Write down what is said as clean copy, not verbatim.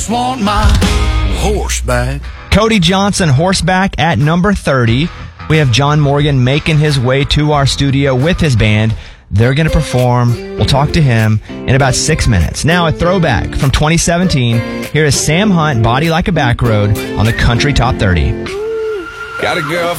Want my horseback. Cody Johnson, Horseback at number 30. We have John Morgan making his way to our studio with his band. They're going to perform. We'll talk to him in about 6 minutes. Now, a throwback from 2017. Here is Sam Hunt, Body Like a Back Road on the Country Top 30. Got a girl